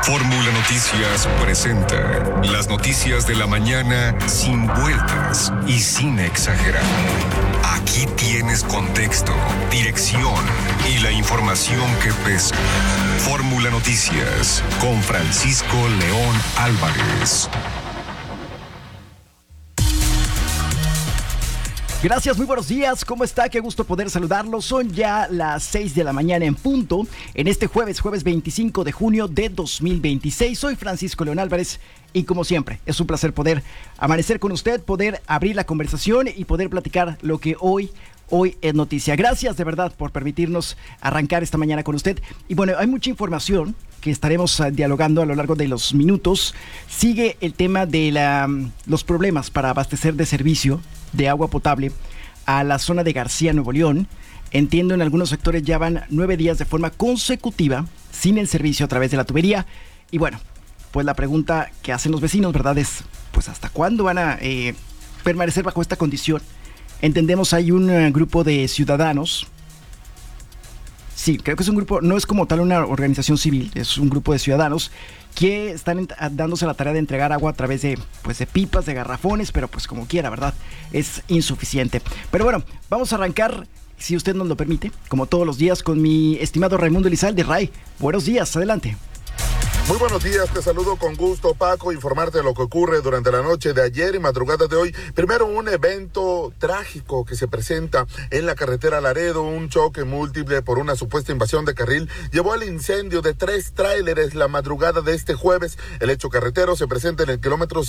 Fórmula Noticias presenta las noticias de la mañana sin vueltas y sin exagerar. Aquí tienes contexto, dirección y la información que pesa. Fórmula Noticias con Francisco León Álvarez. Gracias, muy buenos días. ¿Cómo está? Qué gusto poder saludarlos. Son ya las 6 de la mañana en punto, en este jueves 25 de junio de 2026. Soy Francisco León Álvarez y como siempre, es un placer poder amanecer con usted, poder abrir la conversación y poder platicar lo que hoy es noticia. Gracias de verdad por permitirnos arrancar esta mañana con usted. Y bueno, hay mucha información que estaremos dialogando a lo largo de los minutos. Sigue el tema de los problemas para abastecer de servicio de agua potable a la zona de García, Nuevo León. Entiendo, en algunos sectores ya van 9 días de forma consecutiva sin el servicio a través de la tubería. Y bueno, pues la pregunta que hacen los vecinos, ¿verdad? Es, pues, ¿hasta cuándo van a permanecer bajo esta condición? Entendemos, hay un grupo de ciudadanos. Sí, creo que es un grupo, no es como tal una organización civil, es un grupo de ciudadanos que están dándose la tarea de entregar agua a través de, pues, de pipas, de garrafones, pero pues como quiera, ¿verdad? Es insuficiente. Pero bueno, vamos a arrancar, si usted nos lo permite, como todos los días, con mi estimado Raimundo Elizalde. Ray, buenos días, adelante. Muy buenos días, te saludo con gusto, Paco, informarte de lo que ocurre durante la noche de ayer y madrugada de hoy. Primero, un evento trágico que se presenta en la carretera Laredo, un choque múltiple por una supuesta invasión de carril llevó al incendio de 3 tráileres la madrugada de este jueves. El hecho carretero se presenta en el kilómetro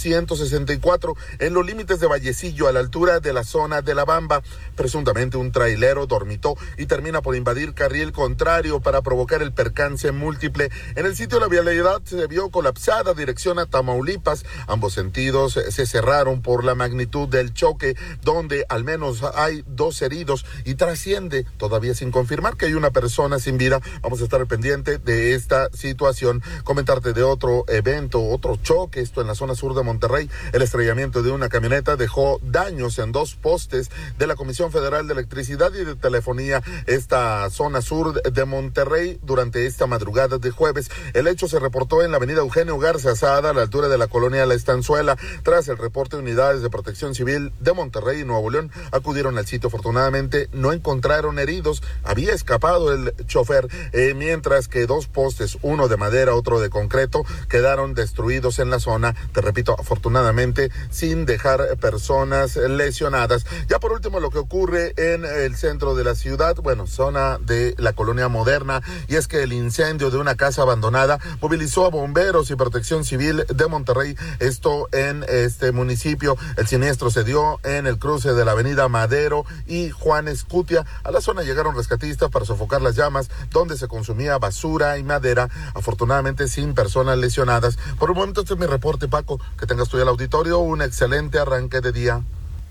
164, en los límites de Vallecillo, a la altura de la zona de La Bamba. Presuntamente un trailero dormitó y termina por invadir carril contrario para provocar el percance múltiple. En el sitio de la vialidad se vio colapsada dirección a Tamaulipas. Ambos sentidos se cerraron por la magnitud del choque, donde al menos hay 2 heridos y trasciende, todavía sin confirmar, que hay una persona sin vida. Vamos a estar al pendiente de esta situación. Comentarte de otro evento, otro choque, esto en la zona sur de Monterrey. El estrellamiento de una camioneta dejó daños en 2 postes de la Comisión Federal de Electricidad y de Telefonía, esta zona sur de Monterrey, durante esta madrugada de jueves. El hecho se reportó en la avenida Eugenio Garza Sada, a la altura de la colonia La Estanzuela. Tras el reporte, unidades de protección civil de Monterrey y Nuevo León acudieron al sitio. Afortunadamente no encontraron heridos, había escapado el chofer, mientras que 2 postes, uno de madera, otro de concreto, quedaron destruidos en la zona. Te repito, afortunadamente sin dejar personas lesionadas. Ya por último, lo que ocurre en el centro de la ciudad, bueno, zona de la colonia Moderna, y es que el incendio de una casa abandonada movilizó a bomberos y protección civil de Monterrey, esto en este municipio. El siniestro se dio en el cruce de la avenida Madero y Juan Escutia. A la zona llegaron rescatistas para sofocar las llamas, donde se consumía basura y madera, afortunadamente sin personas lesionadas. Por un momento, este es mi reporte, Paco. Que tengas tú ya el auditorio un excelente arranque de día.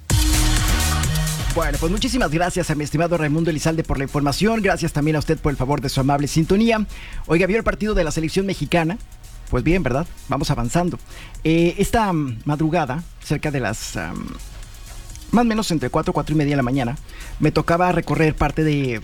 Bueno, pues muchísimas gracias a mi estimado Raimundo Elizalde por la información. Gracias también a usted por el favor de su amable sintonía. Oiga, ¿vio el partido de la selección mexicana? Pues bien, ¿verdad? Vamos avanzando. Esta madrugada, cerca de las más o menos entre 4 y media de la mañana, me tocaba recorrer parte de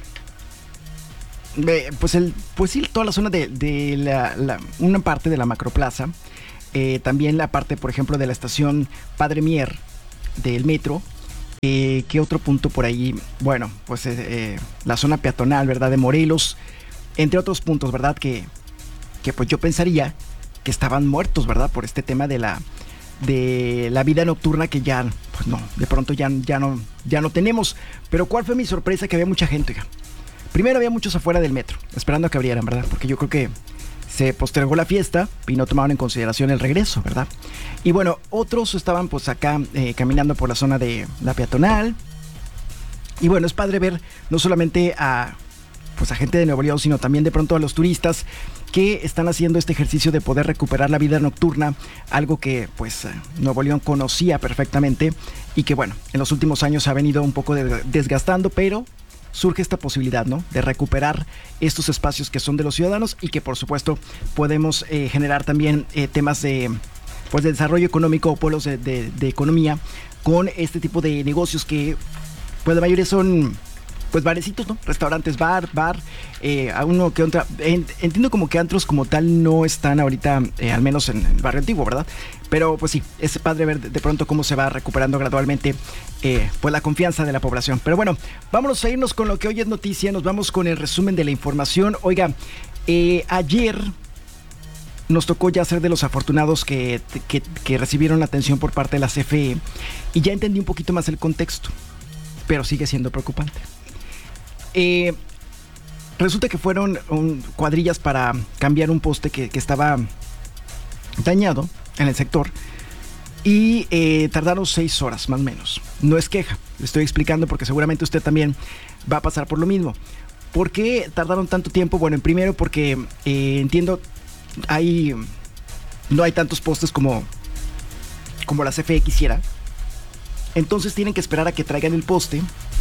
toda la zona de una parte de la macroplaza. También la parte, por ejemplo, de la estación Padre Mier del metro. ¿Qué otro punto por ahí? Bueno, pues la zona peatonal, ¿verdad? De Morelos, entre otros puntos, ¿verdad? Que pues yo pensaría que estaban muertos, ¿verdad? Por este tema de la vida nocturna, que ya, pues no, de pronto ya no tenemos. Pero ¿cuál fue mi sorpresa? Que había mucha gente, oiga. Primero había muchos afuera del metro, esperando a que abrieran, ¿verdad? Porque yo creo que se postergó la fiesta y no tomaron en consideración el regreso, ¿verdad? Y bueno, otros estaban pues acá caminando por la zona de la peatonal. Y bueno, es padre ver no solamente a gente de Nuevo León, sino también de pronto a los turistas que están haciendo este ejercicio de poder recuperar la vida nocturna, algo que pues Nuevo León conocía perfectamente y que bueno, en los últimos años ha venido un poco desgastando, pero surge esta posibilidad, ¿no?, de recuperar estos espacios que son de los ciudadanos y que por supuesto podemos generar también temas de desarrollo económico o polos de economía con este tipo de negocios que pues la mayoría son pues barecitos, ¿no? Restaurantes, bar, a uno que otra. Entiendo como que antros como tal no están ahorita, al menos en el barrio antiguo, ¿verdad? Pero pues sí, es padre ver de pronto cómo se va recuperando gradualmente pues la confianza de la población. Pero bueno, vámonos a irnos con lo que hoy es noticia, nos vamos con el resumen de la información. Oiga, ayer nos tocó ya ser de los afortunados que recibieron atención por parte de la CFE y ya entendí un poquito más el contexto, pero sigue siendo preocupante. Resulta que fueron cuadrillas para cambiar un poste que estaba dañado en el sector y tardaron 6 horas más o menos. No es queja, le estoy explicando porque seguramente usted también va a pasar por lo mismo. ¿Por qué tardaron tanto tiempo? Bueno, primero porque entiendo, no hay tantos postes como la CFE quisiera. Entonces tienen que esperar a que traigan el poste,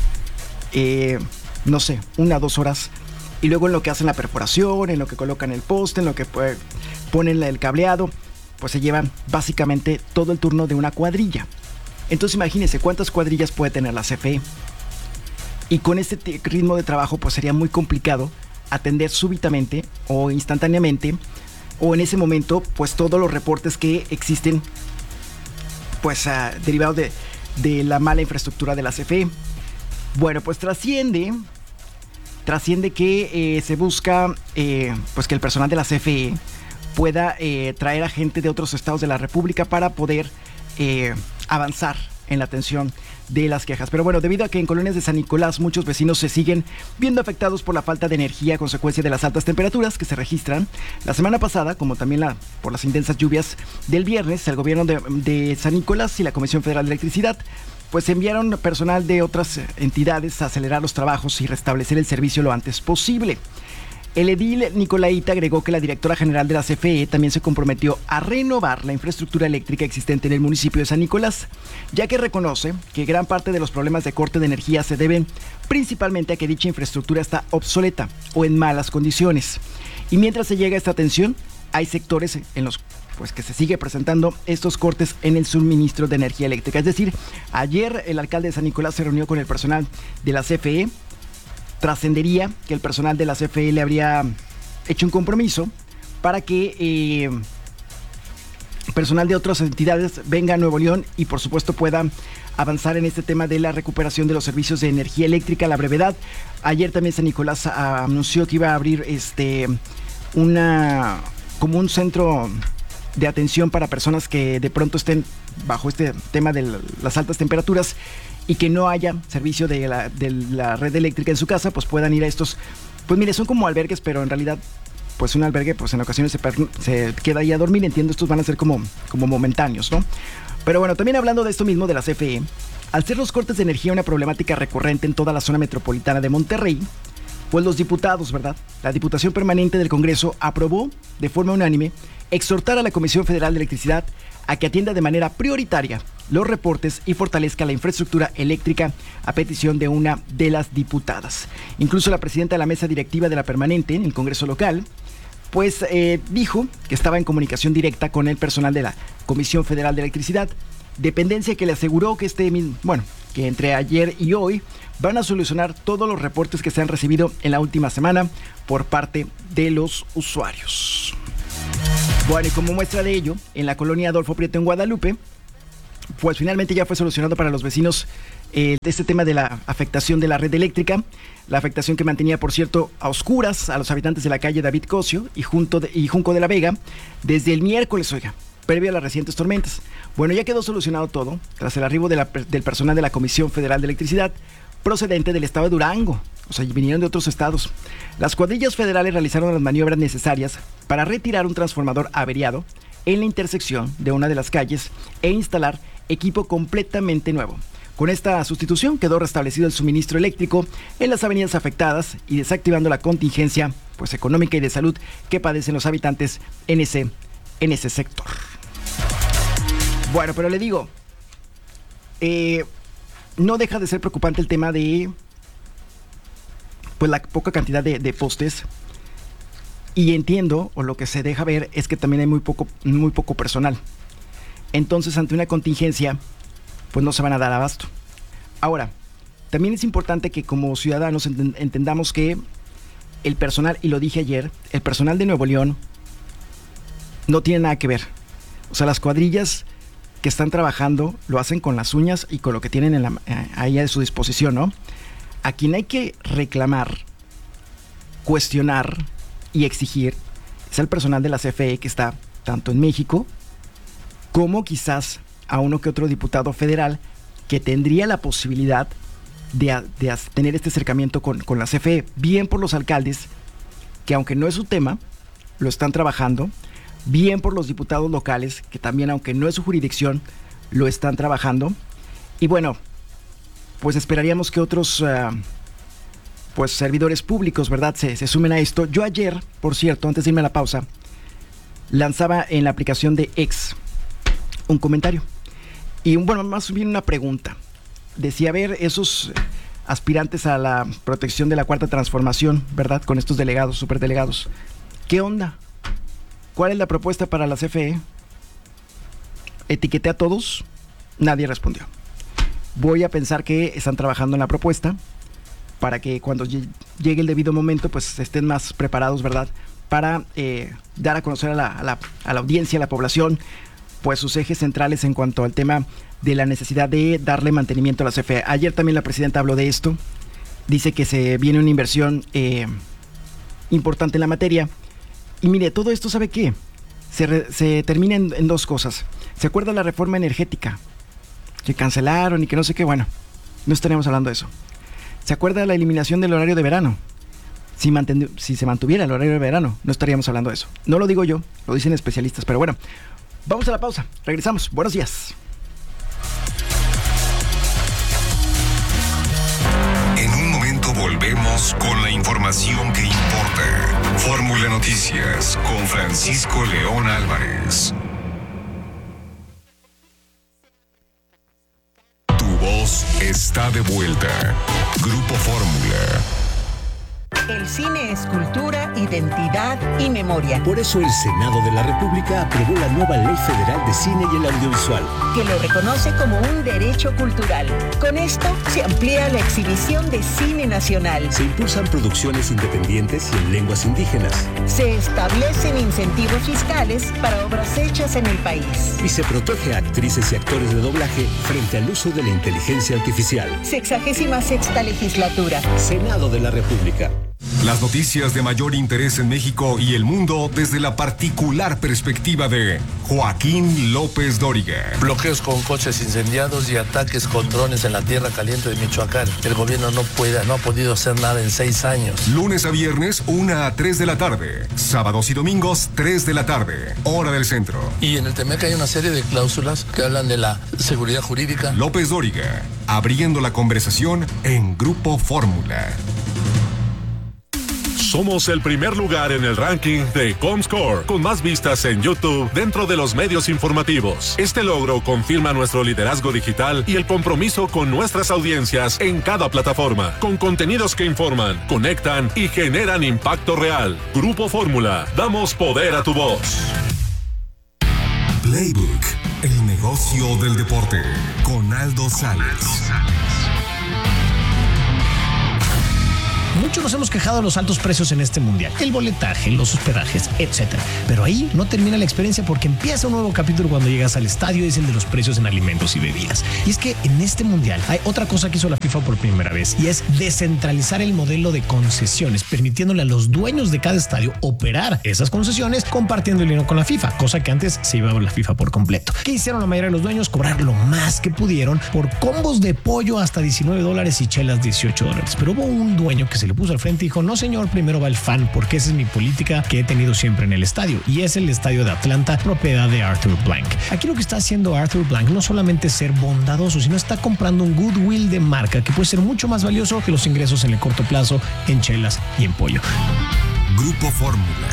no sé, 1 o 2 horas. Y luego en lo que hacen la perforación, en lo que colocan el poste, en lo que ponen el cableado, pues se llevan básicamente todo el turno de una cuadrilla. Entonces imagínense cuántas cuadrillas puede tener la CFE. Y con este ritmo de trabajo pues sería muy complicado atender súbitamente o instantáneamente o en ese momento pues todos los reportes que existen pues derivados de la mala infraestructura de la CFE. Bueno, pues trasciende que se busca pues que el personal de la CFE pueda traer a gente de otros estados de la República para poder avanzar en la atención de las quejas. Pero bueno, debido a que en colonias de San Nicolás muchos vecinos se siguen viendo afectados por la falta de energía a consecuencia de las altas temperaturas que se registran la semana pasada, como también por las intensas lluvias del viernes, el gobierno de San Nicolás y la Comisión Federal de Electricidad pues enviaron personal de otras entidades a acelerar los trabajos y restablecer el servicio lo antes posible. El edil Nicolaita agregó que la directora general de la CFE también se comprometió a renovar la infraestructura eléctrica existente en el municipio de San Nicolás, ya que reconoce que gran parte de los problemas de corte de energía se deben principalmente a que dicha infraestructura está obsoleta o en malas condiciones. Y mientras se llega a esta atención, hay sectores en los pues que se sigue presentando estos cortes en el suministro de energía eléctrica. Es decir, ayer el alcalde de San Nicolás se reunió con el personal de la CFE. Trascendería que el personal de la CFE le habría hecho un compromiso para que personal de otras entidades venga a Nuevo León y por supuesto pueda avanzar en este tema de la recuperación de los servicios de energía eléctrica a la brevedad. Ayer también San Nicolás anunció que iba a abrir como un centro de atención para personas que de pronto estén bajo este tema de las altas temperaturas y que no haya servicio de la red eléctrica en su casa, pues puedan ir a estos, pues mire, son como albergues, pero en realidad, pues un albergue, pues en ocasiones se queda ahí a dormir, entiendo, estos van a ser como momentáneos, ¿no? Pero bueno, también hablando de esto mismo de la CFE, al ser los cortes de energía una problemática recurrente en toda la zona metropolitana de Monterrey, pues los diputados, ¿verdad? La Diputación Permanente del Congreso aprobó de forma unánime exhortar a la Comisión Federal de Electricidad a que atienda de manera prioritaria los reportes y fortalezca la infraestructura eléctrica a petición de una de las diputadas. Incluso la presidenta de la mesa directiva de la Permanente en el Congreso local, pues dijo que estaba en comunicación directa con el personal de la Comisión Federal de Electricidad, dependencia que le aseguró que que entre ayer y hoy van a solucionar todos los reportes que se han recibido en la última semana por parte de los usuarios. Bueno, y como muestra de ello, en la colonia Adolfo Prieto en Guadalupe, pues finalmente ya fue solucionado para los vecinos este tema de la afectación de la red eléctrica, la afectación que mantenía, por cierto, a oscuras a los habitantes de la calle David Cosio y Junco de la Vega desde el miércoles, previo a las recientes tormentas. Bueno, ya quedó solucionado todo tras el arribo del personal de la Comisión Federal de Electricidad procedente del estado de Durango, vinieron de otros estados. Las cuadrillas federales realizaron las maniobras necesarias para retirar un transformador averiado en la intersección de una de las calles e instalar equipo completamente nuevo. Con esta sustitución quedó restablecido el suministro eléctrico en las avenidas afectadas y desactivando la contingencia económica y de salud que padecen los habitantes en ese sector. Bueno, pero le digo, no deja de ser preocupante el tema de la poca cantidad de postes. Y entiendo, o lo que se deja ver, es que también hay muy poco personal. Entonces, ante una contingencia, pues no se van a dar abasto. Ahora, también es importante que como ciudadanos entendamos que el personal, y lo dije ayer, el personal de Nuevo León no tiene nada que ver. O sea, las cuadrillas que están trabajando lo hacen con las uñas y con lo que tienen ahí a su disposición, ¿no? A quien hay que reclamar, cuestionar y exigir es el personal de la CFE que está tanto en México como quizás a uno que otro diputado federal que tendría la posibilidad de tener este acercamiento con la CFE, bien por los alcaldes, que aunque no es su tema, lo están trabajando, bien por los diputados locales, que también aunque no es su jurisdicción, lo están trabajando, y bueno, pues esperaríamos que otros pues servidores públicos, ¿verdad?, se sumen a esto. Yo ayer, por cierto, antes de irme a la pausa, lanzaba en la aplicación de X un comentario, y bueno, más bien una pregunta. Decía, a ver, esos aspirantes a la protección de la Cuarta Transformación, ¿verdad?, con estos delegados, superdelegados, ¿qué onda? ¿Cuál es la propuesta para la CFE? Etiqueté a todos, nadie respondió. Voy a pensar que están trabajando en la propuesta para que cuando llegue el debido momento, pues estén más preparados, ¿verdad?, para dar a conocer a la audiencia, a la población, pues sus ejes centrales en cuanto al tema de la necesidad de darle mantenimiento a la CFE. Ayer también la presidenta habló de esto, dice que se viene una inversión importante en la materia, y mire, todo esto, ¿sabe qué? Se termina en dos cosas. ¿Se acuerda la reforma energética? Que cancelaron y que no sé qué, bueno, no estaríamos hablando de eso. ¿Se acuerda la eliminación del horario de verano? Si se mantuviera el horario de verano, no estaríamos hablando de eso. No lo digo yo, lo dicen especialistas, pero bueno, vamos a la pausa, regresamos, buenos días. En un momento volvemos con la información que importa. Fórmula Noticias con Francisco León Álvarez. Tu voz está de vuelta. Grupo Fórmula. El cine es cultura, identidad y memoria. Por eso el Senado de la República aprobó la nueva Ley Federal de Cine y el Audiovisual, que lo reconoce como un derecho cultural. Con esto se amplía la exhibición de cine nacional. Se impulsan producciones independientes y en lenguas indígenas. Se establecen incentivos fiscales para obras hechas en el país. Y se protege a actrices y actores de doblaje frente al uso de la inteligencia artificial. 66ª legislatura. Senado de la República. Las noticias de mayor interés en México y el mundo desde la particular perspectiva de Joaquín López Dóriga. Bloqueos con coches incendiados y ataques con drones en la tierra caliente de Michoacán. El gobierno no ha podido hacer nada en 6 años. Lunes a viernes, 1 a 3 de la tarde. Sábados y domingos, 3 de la tarde. Hora del centro. Y en el TEMEC hay una serie de cláusulas que hablan de la seguridad jurídica. López Dóriga, abriendo la conversación en Grupo Fórmula. Somos el primer lugar en el ranking de Comscore, con más vistas en YouTube dentro de los medios informativos. Este logro confirma nuestro liderazgo digital y el compromiso con nuestras audiencias en cada plataforma, con contenidos que informan, conectan y generan impacto real. Grupo Fórmula, damos poder a tu voz. Playbook, el negocio del deporte, con Aldo Sales. Muchos nos hemos quejado de los altos precios en este mundial, el boletaje, los hospedajes, etc. Pero ahí no termina la experiencia, porque empieza un nuevo capítulo cuando llegas al estadio, y es el de los precios en alimentos y bebidas. Y es que en este mundial hay otra cosa que hizo la FIFA por primera vez, y es descentralizar el modelo de concesiones, permitiéndole a los dueños de cada estadio operar esas concesiones compartiendo el dinero con la FIFA, cosa que antes se llevaba la FIFA por completo. ¿Qué hicieron la mayoría de los dueños? Cobrar lo más que pudieron por combos de pollo hasta $19 y chelas $18. Pero hubo un dueño que se le puso al frente y dijo: no señor, primero va el fan, porque esa es mi política que he tenido siempre en el estadio, y es el estadio de Atlanta, propiedad de Arthur Blank. Aquí lo que está haciendo Arthur Blank no solamente es ser bondadoso, sino está comprando un goodwill de marca que puede ser mucho más valioso que los ingresos en el corto plazo en chelas y en pollo. Grupo Fórmula.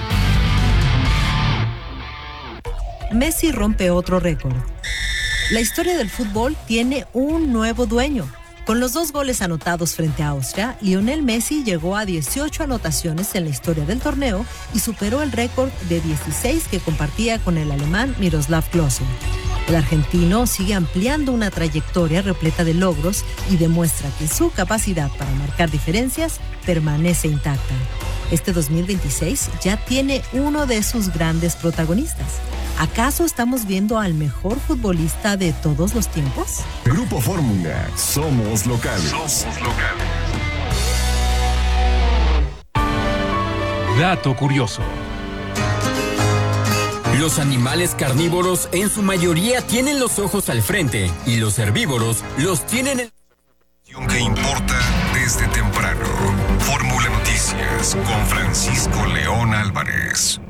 Messi rompe otro récord. La historia del fútbol tiene un nuevo dueño. Con los 2 goles anotados frente a Austria, Lionel Messi llegó a 18 anotaciones en la historia del torneo y superó el récord de 16 que compartía con el alemán Miroslav Klose. El argentino sigue ampliando una trayectoria repleta de logros y demuestra que su capacidad para marcar diferencias permanece intacta. Este 2026 ya tiene uno de sus grandes protagonistas. ¿Acaso estamos viendo al mejor futbolista de todos los tiempos? Grupo Fórmula, somos locales. Dato curioso. Los animales carnívoros en su mayoría tienen los ojos al frente y los herbívoros los tienen en... Que importa desde temprano. Fórmula Noticias con Francisco León Álvarez.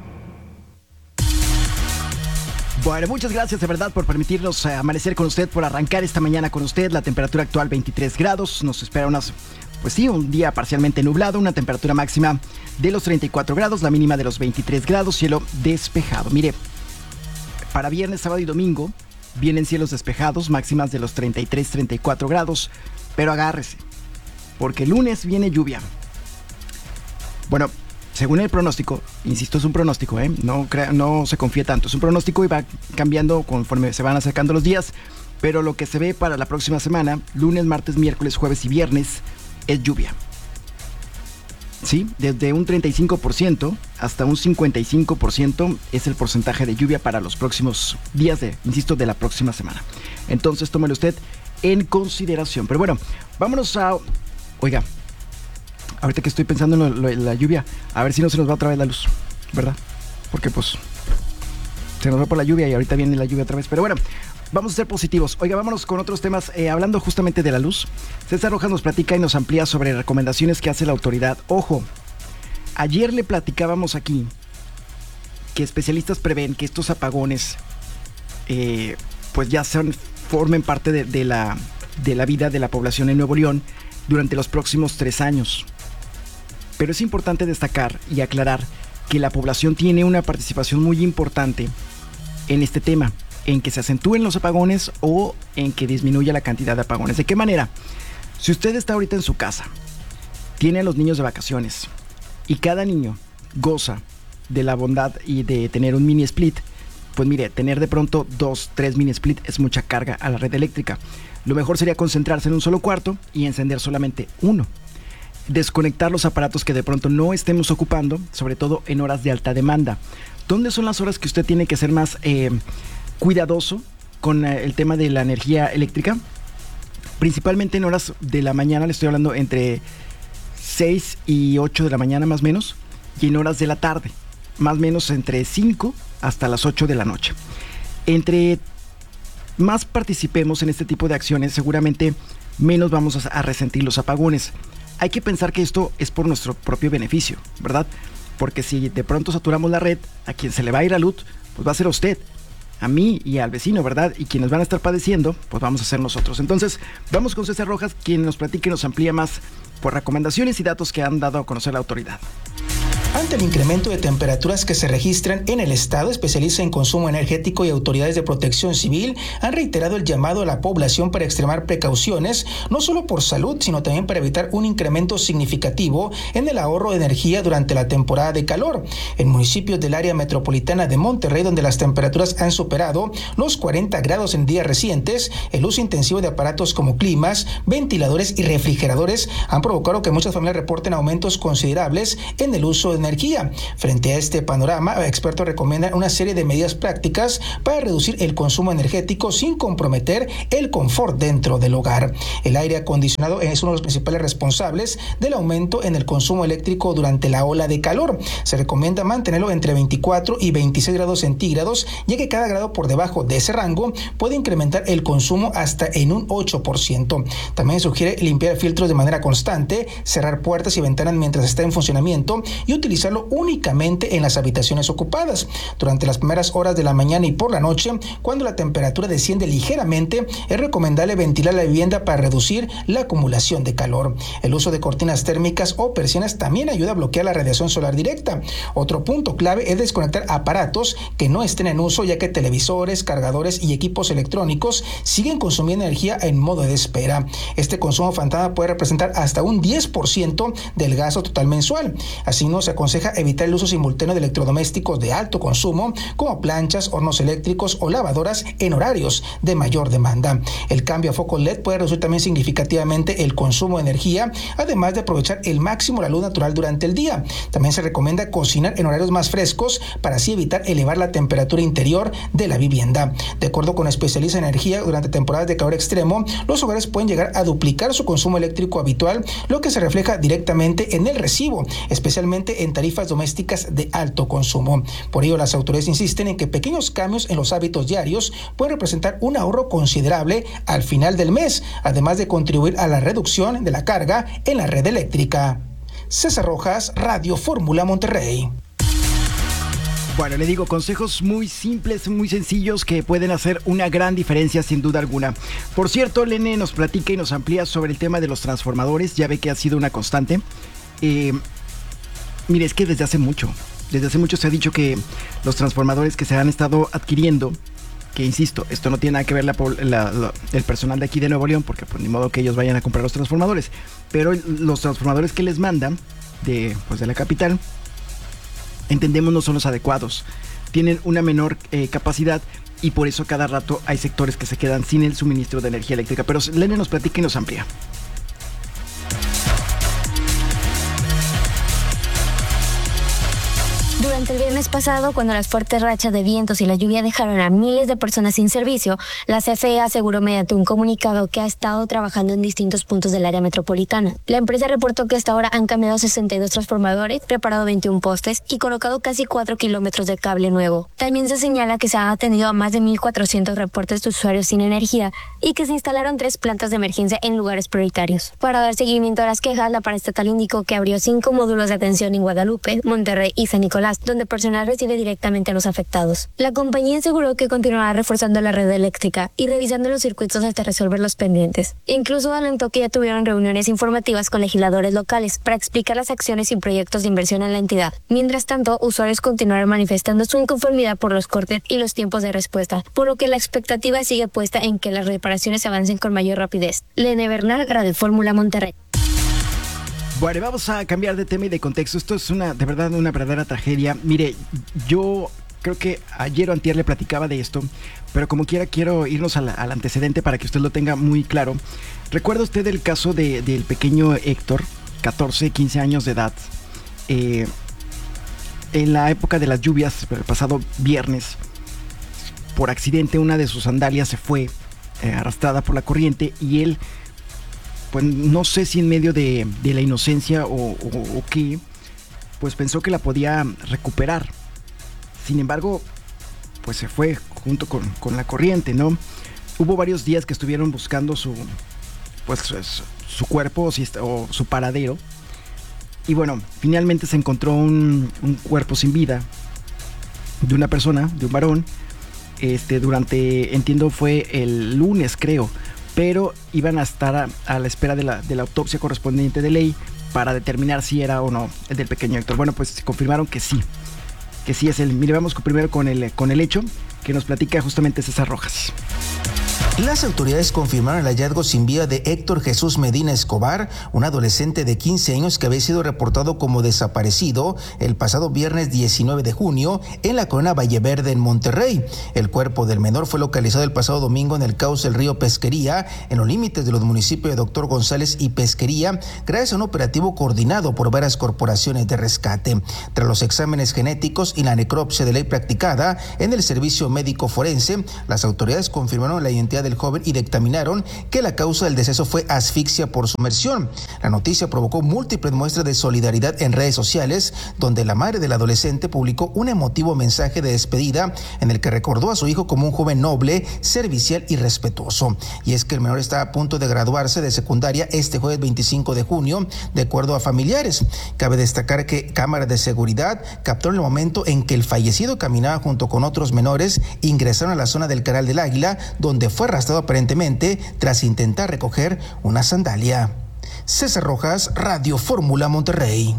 Bueno, muchas gracias de verdad por permitirnos amanecer con usted, por arrancar esta mañana con usted. La temperatura actual 23 grados, nos espera un día parcialmente nublado, una temperatura máxima de los 34 grados, la mínima de los 23 grados, cielo despejado. Mire, para viernes, sábado y domingo vienen cielos despejados, máximas de los 33, 34 grados, pero agárrese, porque el lunes viene lluvia. Bueno, según el pronóstico, insisto, es un pronóstico, no se confíe tanto, es un pronóstico y va cambiando conforme se van acercando los días, pero lo que se ve para la próxima semana, lunes, martes, miércoles, jueves y viernes, es lluvia. Sí, desde un 35% hasta un 55% es el porcentaje de lluvia para los próximos días de la próxima semana. Entonces, tómelo usted en consideración. Pero bueno, vámonos a... Oiga, ahorita que estoy pensando en la lluvia, a ver si no se nos va otra vez la luz, ¿verdad? Porque pues se nos va por la lluvia y ahorita viene la lluvia otra vez. Pero bueno, vamos a ser positivos. Oiga, vámonos con otros temas. Hablando justamente de la luz, César Rojas nos platica y nos amplía sobre recomendaciones que hace la autoridad. Ojo, ayer le platicábamos aquí que especialistas prevén que estos apagones pues ya formen parte de la vida de la población en Nuevo León durante los próximos 3 años. Pero es importante destacar y aclarar que la población tiene una participación muy importante en este tema, en que se acentúen los apagones o en que disminuya la cantidad de apagones. ¿De qué manera? Si usted está ahorita en su casa, tiene a los niños de vacaciones y cada niño goza de la bondad y de tener un mini split, pues mire, tener de pronto 2, 3 mini split es mucha carga a la red eléctrica. Lo mejor sería concentrarse en un solo cuarto y encender solamente uno. Desconectar los aparatos que de pronto no estemos ocupando, sobre todo en horas de alta demanda. ¿Dónde son las horas que usted tiene que ser más cuidadoso con el tema de la energía eléctrica? Principalmente en horas de la mañana, le estoy hablando entre 6 y 8 de la mañana más o menos, y en horas de la tarde, más o menos entre 5 hasta las 8 de la noche. Entre más participemos en este tipo de acciones, seguramente menos vamos a resentir los apagones. Hay que pensar que esto es por nuestro propio beneficio, ¿verdad? Porque si de pronto saturamos la red, a quien se le va a ir la luz, pues va a ser a usted, a mí y al vecino, ¿verdad? Y quienes van a estar padeciendo, pues vamos a ser nosotros. Entonces, vamos con César Rojas, quien nos platique y nos amplía más por recomendaciones y datos que han dado a conocer la autoridad. Ante el incremento de temperaturas que se registran en el estado, especialistas en consumo energético y autoridades de protección civil han reiterado el llamado a la población para extremar precauciones, no solo por salud, sino también para evitar un incremento significativo en el ahorro de energía durante la temporada de calor. En municipios del área metropolitana de Monterrey, donde las temperaturas han superado los 40 grados en días recientes, el uso intensivo de aparatos como climas, ventiladores y refrigeradores han provocado que muchas familias reporten aumentos considerables en el uso de energía. Frente a este panorama, expertos recomiendan una serie de medidas prácticas para reducir el consumo energético sin comprometer el confort dentro del hogar. El aire acondicionado es uno de los principales responsables del aumento en el consumo eléctrico durante la ola de calor. Se recomienda mantenerlo entre 24 y 26 grados centígrados, ya que cada grado por debajo de ese rango puede incrementar el consumo hasta en un 8%. También sugiere limpiar filtros de manera constante, cerrar puertas y ventanas mientras está en funcionamiento y utilizarlo únicamente en las habitaciones ocupadas. Durante las primeras horas de la mañana y por la noche, cuando la temperatura desciende ligeramente, es recomendable ventilar la vivienda para reducir la acumulación de calor. El uso de cortinas térmicas o persianas también ayuda a bloquear la radiación solar directa. Otro punto clave es desconectar aparatos que no estén en uso, ya que televisores, cargadores y equipos electrónicos siguen consumiendo energía en modo de espera. Este consumo fantasma puede representar hasta un 10% del gasto total mensual. Así no se aconseja aconseja evitar el uso simultáneo de electrodomésticos de alto consumo, como planchas, hornos eléctricos o lavadoras en horarios de mayor demanda. El cambio a focos LED puede reducir también significativamente el consumo de energía, además de aprovechar el máximo la luz natural durante el día. También se recomienda cocinar en horarios más frescos para así evitar elevar la temperatura interior de la vivienda. De acuerdo con especialistas en energía, durante temporadas de calor extremo, los hogares pueden llegar a duplicar su consumo eléctrico habitual, lo que se refleja directamente en el recibo, especialmente en tarifas domésticas de alto consumo. Por ello, las autoridades insisten en que pequeños cambios en los hábitos diarios pueden representar un ahorro considerable al final del mes, además de contribuir a la reducción de la carga en la red eléctrica. César Rojas, Radio Fórmula Monterrey. Bueno, le digo, consejos muy simples, muy sencillos que pueden hacer una gran diferencia sin duda alguna. Por cierto, Lene nos platica y nos amplía sobre el tema de los transformadores. Ya ve que ha sido una constante. Mire, es que desde hace mucho se ha dicho que los transformadores que se han estado adquiriendo, que insisto, esto no tiene nada que ver el personal de aquí de Nuevo León, porque pues ni modo que ellos vayan a comprar los transformadores, pero los transformadores que les mandan de la capital, entendemos, no son los adecuados, tienen una menor capacidad y por eso cada rato hay sectores que se quedan sin el suministro de energía eléctrica. Pero Lene nos platica y nos amplía. Durante el viernes pasado, cuando las fuertes rachas de vientos y la lluvia dejaron a miles de personas sin servicio, la CFE aseguró mediante un comunicado que ha estado trabajando en distintos puntos del área metropolitana. La empresa reportó que hasta ahora han cambiado 62 transformadores, reparado 21 postes y colocado casi 4 kilómetros de cable nuevo. También se señala que se han atendido a más de 1,400 reportes de usuarios sin energía y que se instalaron 3 plantas de emergencia en lugares prioritarios. Para dar seguimiento a las quejas, la paraestatal indicó que abrió 5 módulos de atención en Guadalupe, Monterrey y San Nicolás, donde personal recibe directamente a los afectados. La compañía aseguró que continuará reforzando la red eléctrica y revisando los circuitos hasta resolver los pendientes. Incluso adelantó que ya tuvieron reuniones informativas con legisladores locales para explicar las acciones y proyectos de inversión en la entidad. Mientras tanto, usuarios continuaron manifestando su inconformidad por los cortes y los tiempos de respuesta, por lo que la expectativa sigue puesta en que las reparaciones avancen con mayor rapidez. Lene Bernal, Radio Fórmula Monterrey. Bueno, vamos a cambiar de tema y de contexto. Esto es de verdad una verdadera tragedia. Mire, yo creo que ayer o antier le platicaba de esto, pero como quiera quiero irnos al antecedente para que usted lo tenga muy claro. ¿Recuerda usted el caso del pequeño Héctor, 14, 15 años de edad? En la época de las lluvias, el pasado viernes, por accidente una de sus sandalias se fue arrastrada por la corriente y él, pues no sé si en medio de la inocencia o qué, pues pensó que la podía recuperar. Sin embargo, pues se fue junto con la corriente, ¿no? Hubo varios días que estuvieron buscando su cuerpo o su paradero. Y bueno, finalmente se encontró un cuerpo sin vida de una persona, de un varón. Entiendo fue el lunes, creo. Pero iban a estar a la espera de la autopsia correspondiente de ley para determinar si era o no el del pequeño Héctor. Bueno, pues confirmaron que sí es él. Mire, vamos primero con el hecho que nos platica justamente César Rojas. Las autoridades confirmaron el hallazgo sin vida de Héctor Jesús Medina Escobar, un adolescente de 15 años que había sido reportado como desaparecido el pasado viernes 19 de junio en la colonia Valleverde en Monterrey. El cuerpo del menor fue localizado el pasado domingo en el cauce del río Pesquería, en los límites de los municipios de Doctor González y Pesquería, gracias a un operativo coordinado por varias corporaciones de rescate. Tras los exámenes genéticos y la necropsia de ley practicada en el servicio médico forense, las autoridades confirmaron la identidad del joven y dictaminaron que la causa del deceso fue asfixia por sumersión. La noticia provocó múltiples muestras de solidaridad en redes sociales, donde la madre del adolescente publicó un emotivo mensaje de despedida en el que recordó a su hijo como un joven noble, servicial y respetuoso. Y es que el menor está a punto de graduarse de secundaria este jueves 25 de junio, de acuerdo a familiares. Cabe destacar que cámaras de seguridad captaron el momento en que el fallecido caminaba junto con otros menores, ingresaron a la zona del Canal del Águila, donde fue arrastrado aparentemente tras intentar recoger una sandalia. César Rojas, Radio Fórmula Monterrey.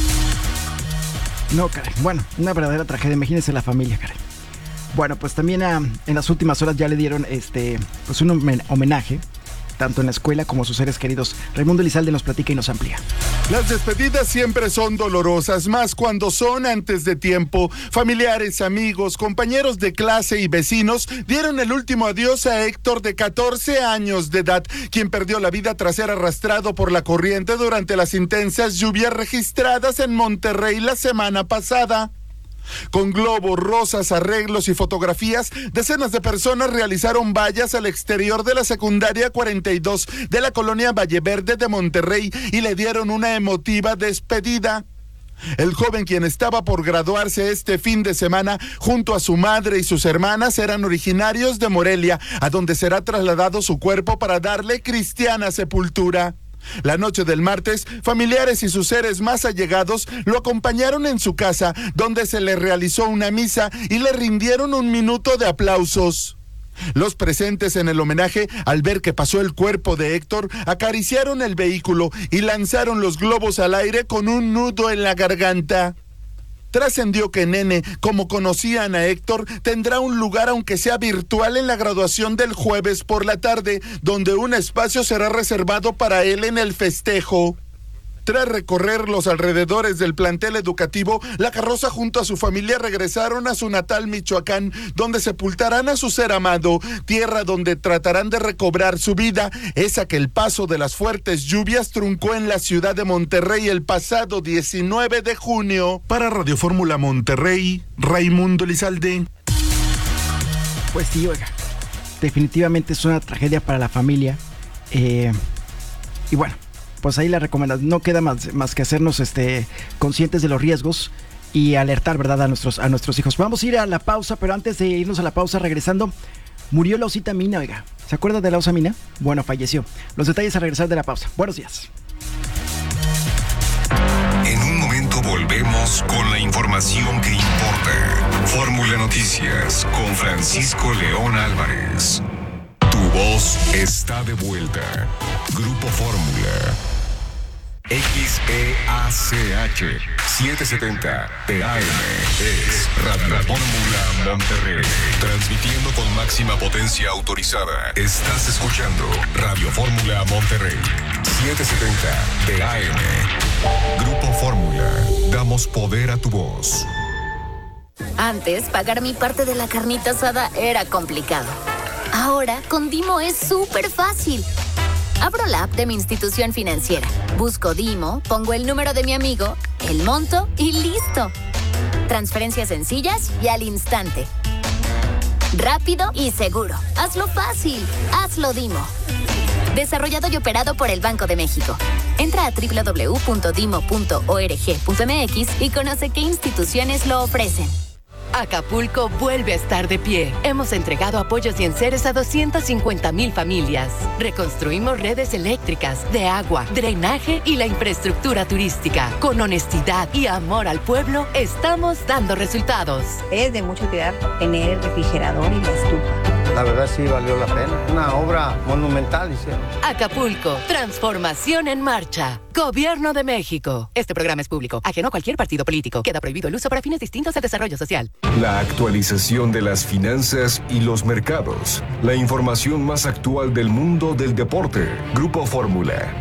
No, caray. Bueno, una verdadera tragedia. Imagínense la familia, caray. Bueno, pues también en las últimas horas ya le dieron pues un homenaje tanto en la escuela como sus seres queridos. Raimundo Elizalde nos platica y nos amplía. Las despedidas siempre son dolorosas, más cuando son antes de tiempo. Familiares, amigos, compañeros de clase y vecinos dieron el último adiós a Héctor, de 14 años de edad, quien perdió la vida tras ser arrastrado por la corriente durante las intensas lluvias registradas en Monterrey la semana pasada. Con globos, rosas, arreglos y fotografías, decenas de personas realizaron vallas al exterior de la secundaria 42 de la colonia Valleverde de Monterrey y le dieron una emotiva despedida. El joven, quien estaba por graduarse este fin de semana, junto a su madre y sus hermanas, eran originarios de Morelia, a donde será trasladado su cuerpo para darle cristiana sepultura. La noche del martes, familiares y sus seres más allegados lo acompañaron en su casa, donde se le realizó una misa y le rindieron un minuto de aplausos. Los presentes en el homenaje, al ver que pasó el cuerpo de Héctor, acariciaron el vehículo y lanzaron los globos al aire con un nudo en la garganta. Trascendió que Nene, como conocían a Héctor, tendrá un lugar, aunque sea virtual, en la graduación del jueves por la tarde, donde un espacio será reservado para él en el festejo. Tras recorrer los alrededores del plantel educativo, la carroza junto a su familia regresaron a su natal Michoacán, donde sepultarán a su ser amado, tierra donde tratarán de recobrar su vida, esa que el paso de las fuertes lluvias truncó en la ciudad de Monterrey el pasado 19 de junio. Para Radio Fórmula Monterrey, Raimundo Elizalde. Pues sí, oiga, definitivamente es una tragedia para la familia. Y bueno, pues ahí la recomendación, no queda más que hacernos conscientes de los riesgos y alertar, ¿verdad?, a nuestros hijos. Vamos a ir a la pausa, pero antes de irnos a la pausa, regresando, murió la osita Mina, oiga. ¿Se acuerda de la osa Mina? Bueno, falleció. Los detalles al regresar de la pausa. Buenos días. En un momento volvemos con la información que importa. Fórmula Noticias con Francisco León Álvarez. Tu voz está de vuelta. Grupo Fórmula. XEACH 770 TAM es Radio Fórmula Monterrey. Transmitiendo con máxima potencia autorizada. Estás escuchando Radio Fórmula Monterrey 770 TAM. Grupo Fórmula. Damos poder a tu voz. Antes, pagar mi parte de la carnita asada era complicado. Ahora, con Dimo es súper fácil. Abro la app de mi institución financiera, busco Dimo, pongo el número de mi amigo, el monto y listo. Transferencias sencillas y al instante. Rápido y seguro. Hazlo fácil. Hazlo Dimo. Desarrollado y operado por el Banco de México. Entra a www.dimo.org.mx y conoce qué instituciones lo ofrecen. Acapulco vuelve a estar de pie. Hemos entregado apoyos y enseres a 250,000 familias. Reconstruimos redes eléctricas, de agua, drenaje y la infraestructura turística. Con honestidad y amor al pueblo, estamos dando resultados. Es de mucha utilidad tener el refrigerador y la estufa. La verdad sí valió la pena. Una obra monumental hicieron. Acapulco, transformación en marcha. Gobierno de México. Este programa es público, ajeno a cualquier partido político. Queda prohibido el uso para fines distintos al desarrollo social. La actualización de las finanzas y los mercados. La información más actual del mundo del deporte. Grupo Fórmula.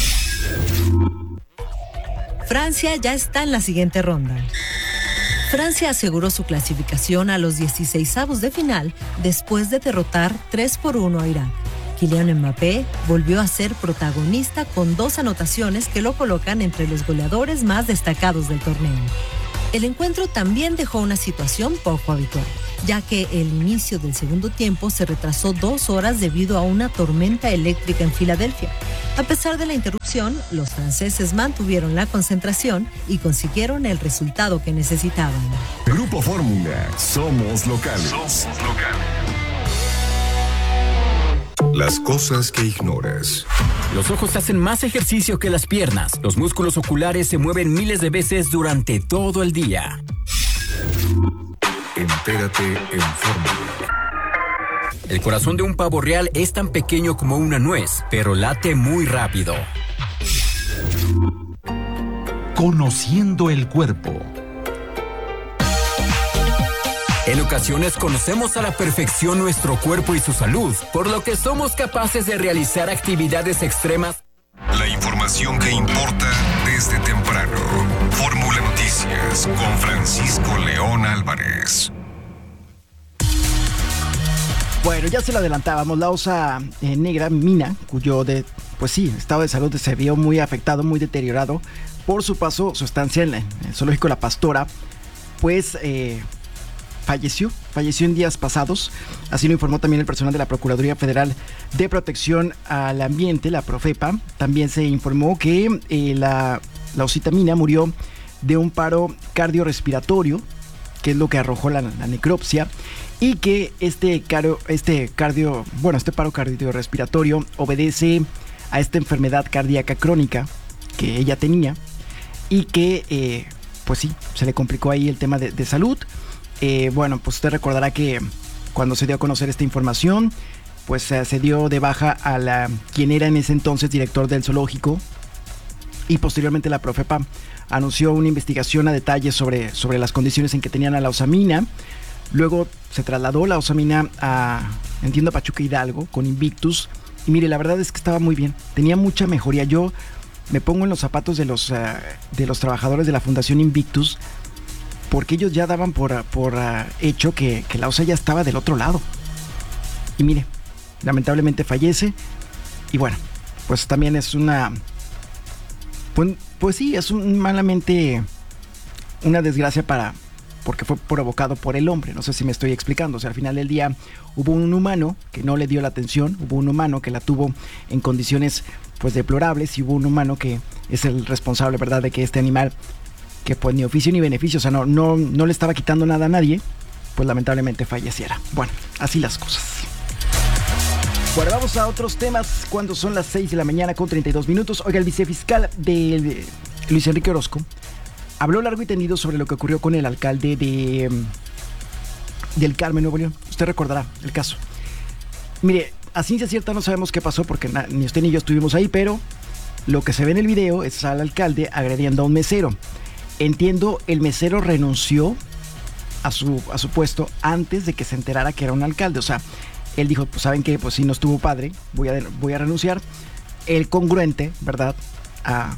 Francia ya está en la siguiente ronda. Francia aseguró su clasificación a los 16avos de final después de derrotar 3-1 a Irak. Kylian Mbappé volvió a ser protagonista con 2 anotaciones que lo colocan entre los goleadores más destacados del torneo. El encuentro también dejó una situación poco habitual, ya que el inicio del segundo tiempo se retrasó 2 horas debido a una tormenta eléctrica en Filadelfia. A pesar de la interrupción, los franceses mantuvieron la concentración y consiguieron el resultado que necesitaban. Grupo Fórmula. Somos locales. Las cosas que ignoras. Los ojos hacen más ejercicio que las piernas. Los músculos oculares se mueven miles de veces durante todo el día. Entérate en Fórmula. El corazón de un pavo real es tan pequeño como una nuez, pero late muy rápido. Conociendo el cuerpo. En ocasiones conocemos a la perfección nuestro cuerpo y su salud, por lo que somos capaces de realizar actividades extremas. La información que importa desde temprano. Fórmula Noticias con Francisco León Álvarez. Bueno, ya se lo adelantábamos, la osa negra Mina, cuyo estado de salud se vio muy afectado, muy deteriorado por su estancia en el zoológico La Pastora, pues falleció en días pasados. Así lo informó también el personal de la Procuraduría Federal de Protección al Ambiente, la Profepa. También se informó que la osita Mina murió de un paro cardiorrespiratorio, que es lo que arrojó la necropsia, y que este paro cardiorrespiratorio obedece a esta enfermedad cardíaca crónica que ella tenía y que, se le complicó ahí el tema de salud. Pues usted recordará que cuando se dio a conocer esta información, pues se dio de baja a quien era en ese entonces director del zoológico, y posteriormente la Profepa anunció una investigación a detalle sobre las condiciones en que tenían a la osa Mina. Luego se trasladó la osa Mina a Pachuca Hidalgo con Invictus, y mire, la verdad es que estaba muy bien, tenía mucha mejoría. Yo me pongo en los zapatos de los trabajadores de la Fundación Invictus, porque ellos ya daban por hecho que la osa ya estaba del otro lado. Y mire, lamentablemente fallece. Y bueno, pues también es malamente una desgracia porque fue provocado por el hombre. No sé si me estoy explicando. O sea, al final del día hubo un humano que no le dio la atención, hubo un humano que la tuvo en condiciones pues deplorables, y hubo un humano que es el responsable, ¿verdad?, de que este animal, que pues ni oficio ni beneficio, o sea, no le estaba quitando nada a nadie, pues lamentablemente falleciera. Bueno, así las cosas. Bueno, vamos a otros temas cuando son las 6 de la mañana con 32 minutos. Oiga, el vicefiscal de Luis Enrique Orozco habló largo y tendido sobre lo que ocurrió con el alcalde del Carmen, Nuevo León. Usted recordará el caso. Mire, a ciencia cierta no sabemos qué pasó porque ni usted ni yo estuvimos ahí, pero lo que se ve en el video es al alcalde agrediendo a un mesero. Entiendo, el mesero renunció a su puesto antes de que se enterara que era un alcalde. O sea, él dijo, pues ¿saben qué? Pues si no estuvo padre, voy a renunciar. El congruente, ¿verdad?, a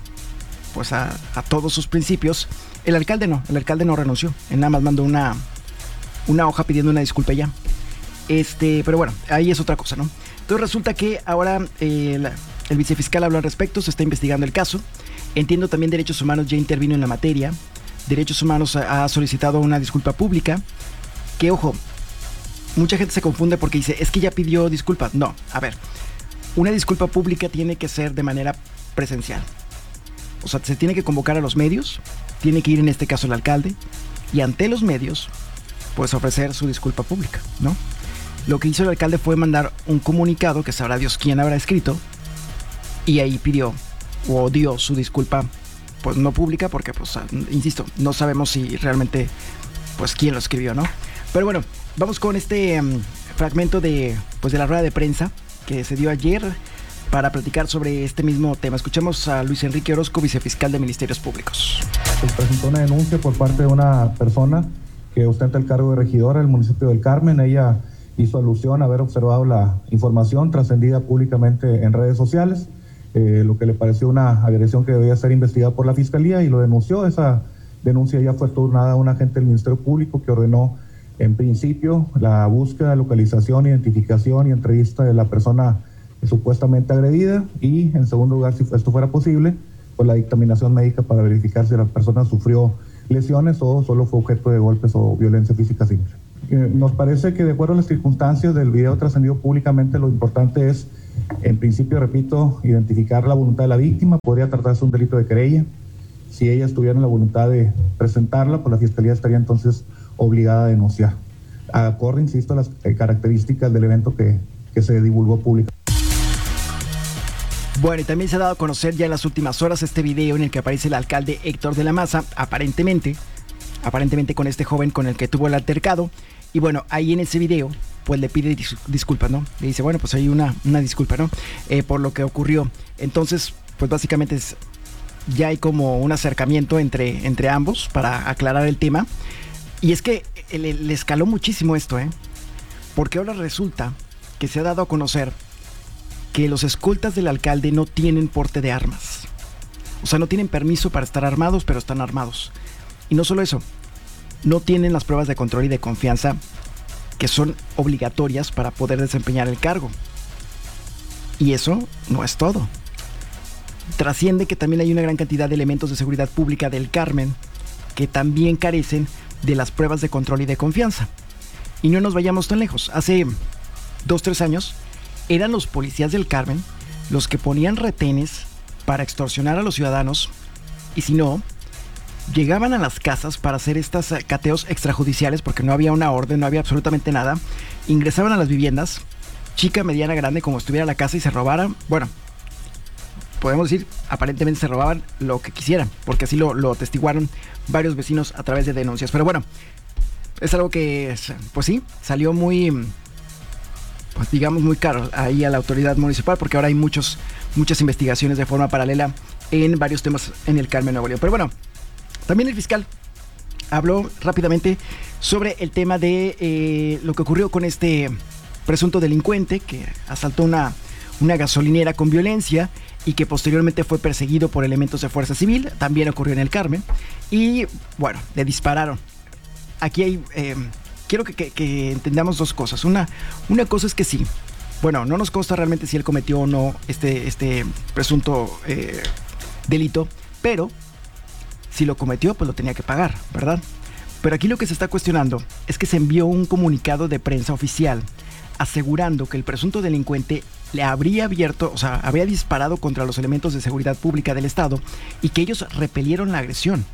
todos sus principios. El alcalde no renunció. Él nada más mandó una hoja pidiendo una disculpa ya. Pero bueno, ahí es otra cosa, ¿no? Entonces resulta que ahora el vicefiscal habló al respecto, se está investigando el caso. Entiendo, también Derechos Humanos ya intervino en la materia. Derechos Humanos ha solicitado una disculpa pública. Que, ojo, mucha gente se confunde porque dice, es que ya pidió disculpas. No, a ver, una disculpa pública tiene que ser de manera presencial. O sea, se tiene que convocar a los medios, tiene que ir en este caso el alcalde, y ante los medios, pues ofrecer su disculpa pública, ¿no? Lo que hizo el alcalde fue mandar un comunicado, que sabrá Dios quién habrá escrito, y ahí pidió o dio su disculpa, pues no pública, porque pues insisto, no sabemos si realmente pues quién lo escribió, ¿no? Pero bueno, vamos con este fragmento de la rueda de prensa que se dio ayer para platicar sobre este mismo tema. Escuchemos a Luis Enrique Orozco, vicefiscal de Ministerios Públicos. Se presentó una denuncia por parte de una persona que ostenta el cargo de regidora del municipio del Carmen. Ella hizo alusión a haber observado la información trascendida públicamente en redes sociales, lo que le pareció una agresión que debía ser investigada por la Fiscalía, y lo denunció. Esa denuncia ya fue turnada a un agente del Ministerio Público que ordenó en principio la búsqueda, localización, identificación y entrevista de la persona supuestamente agredida, y en segundo lugar, si esto fuera posible, pues la dictaminación médica para verificar si la persona sufrió lesiones o solo fue objeto de golpes o violencia física simple. Nos parece que de acuerdo a las circunstancias del video trascendido públicamente, lo importante es, en principio, repito, identificar la voluntad de la víctima. Podría tratarse de un delito de querella. Si ella estuviera en la voluntad de presentarla, pues la Fiscalía estaría entonces obligada a denunciar, acorde, insisto, a las características del evento que se divulgó públicamente. Bueno, y también se ha dado a conocer ya en las últimas horas este video en el que aparece el alcalde Héctor de la Maza, aparentemente con este joven con el que tuvo el altercado. Y bueno, ahí en ese video, pues le pide disculpas, ¿no? Le dice, bueno, pues hay una disculpa, ¿no? Por lo que ocurrió. Entonces, pues básicamente ya hay como un acercamiento entre ambos para aclarar el tema. Y es que le escaló muchísimo esto, porque ahora resulta que se ha dado a conocer que los escoltas del alcalde no tienen porte de armas. O sea, no tienen permiso para estar armados, pero están armados. Y no solo eso, no tienen las pruebas de control y de confianza que son obligatorias para poder desempeñar el cargo. Y eso no es todo. Trasciende que también hay una gran cantidad de elementos de seguridad pública del Carmen que también carecen de las pruebas de control y de confianza. Y no nos vayamos tan lejos. Hace 2-3 años eran los policías del Carmen los que ponían retenes para extorsionar a los ciudadanos, y si no, llegaban a las casas para hacer estos cateos extrajudiciales porque no había una orden, no había absolutamente nada. Ingresaban a las viviendas, chica, mediana, grande, como estuviera la casa, y se robaran, bueno, podemos decir, aparentemente se robaban lo que quisieran, porque así lo atestiguaron varios vecinos a través de denuncias. Pero bueno, es algo que, pues sí, salió muy, pues digamos, muy caro ahí a la autoridad municipal, porque ahora hay muchas investigaciones de forma paralela en varios temas en el Carmen, Nuevo León. Pero bueno, también el fiscal habló rápidamente sobre el tema de lo que ocurrió con este presunto delincuente que asaltó una gasolinera con violencia y que posteriormente fue perseguido por elementos de Fuerza Civil. También ocurrió en el Carmen y, bueno, le dispararon. Aquí hay... quiero que entendamos dos cosas. Una cosa es que sí, bueno, no nos consta realmente si él cometió o no este presunto delito, pero si lo cometió, pues lo tenía que pagar, ¿verdad? Pero aquí lo que se está cuestionando es que se envió un comunicado de prensa oficial asegurando que el presunto delincuente le habría habría disparado contra los elementos de seguridad pública del Estado y que ellos repelieron la agresión.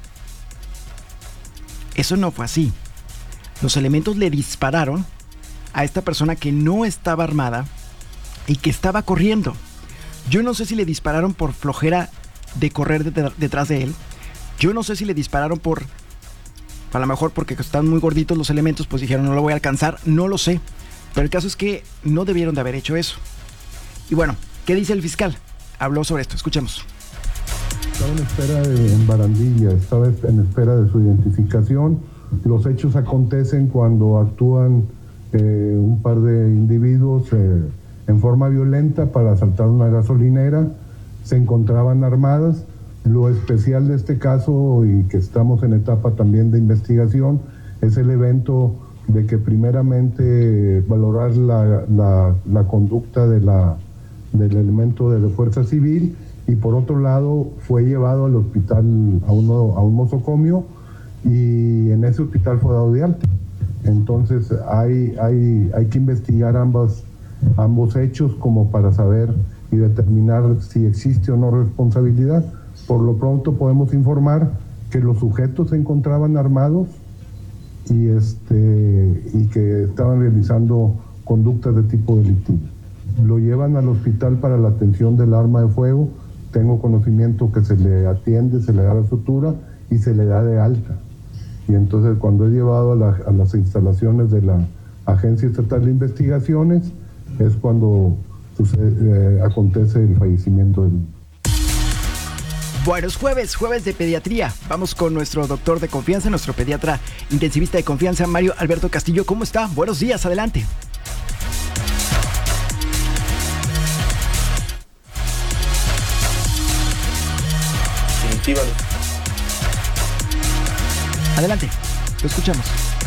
Eso no fue así. Los elementos le dispararon a esta persona que no estaba armada y que estaba corriendo. Yo no sé si le dispararon por flojera de correr detrás de él. Yo no sé si le dispararon a lo mejor porque están muy gorditos los elementos, pues dijeron no lo voy a alcanzar, no lo sé. Pero el caso es que no debieron de haber hecho eso. Y bueno, ¿qué dice el fiscal? Habló sobre esto, escuchemos. Estaba en espera en Barandilla, estaba en espera de su identificación. Los hechos acontecen cuando actúan un par de individuos en forma violenta para asaltar una gasolinera. Se encontraban armadas. Lo especial de este caso, y que estamos en etapa también de investigación, es el evento de que primeramente valorar la conducta del elemento de la Fuerza Civil, y por otro lado fue llevado al hospital a un nosocomio, y en ese hospital fue dado de alta. Entonces hay que investigar ambos hechos como para saber y determinar si existe o no responsabilidad. Por lo pronto podemos informar que los sujetos se encontraban armados y que estaban realizando conductas de tipo delictivo. Lo llevan al hospital para la atención del arma de fuego. Tengo conocimiento que se le atiende, se le da la sutura y se le da de alta. Y entonces cuando es llevado a las instalaciones de la Agencia Estatal de Investigaciones es cuando acontece el fallecimiento del niño. Bueno, es jueves de pediatría. Vamos con nuestro doctor de confianza, nuestro pediatra intensivista de confianza, Mario Alberto Castillo. ¿Cómo está? Buenos días, adelante. Adelante, lo escuchamos.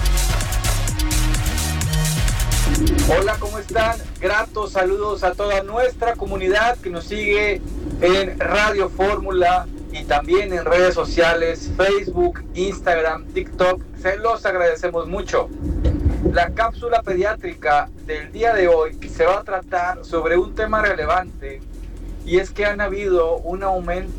Hola, ¿cómo están? Gratos saludos a toda nuestra comunidad que nos sigue en Radio Fórmula y también en redes sociales, Facebook, Instagram, TikTok. Se los agradecemos mucho. La cápsula pediátrica del día de hoy se va a tratar sobre un tema relevante, y es que han habido un aumento